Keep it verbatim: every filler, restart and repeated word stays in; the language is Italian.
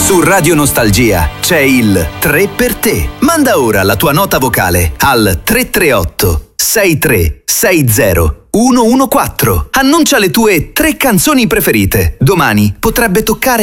Su Radio Nostalgia c'è il tre per te. Manda ora la tua nota vocale al tre tre otto sei tre sei zero uno uno quattro. Annuncia le tue tre canzoni preferite. Domani potrebbe toccare